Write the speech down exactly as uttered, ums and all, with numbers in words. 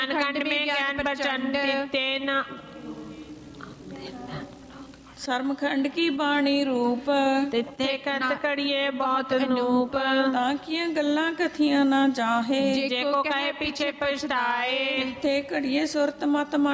खंड में ज्ञान प्रचंड तेना ਸਰਮਖੰਡ ਕੀ ਬਾਣੀ ਰੂਪ तिथे कत करिए बहुत नूप ਤਾਂ ਕੀਆਂ ਗੱਲਾਂ ਕਥੀਆਂ ਨਾ ਜਾਹੇ जेको कहे पीछे पछताए ਤੇ ਘੜੀਏ ਸੁਰਤ ਮਤ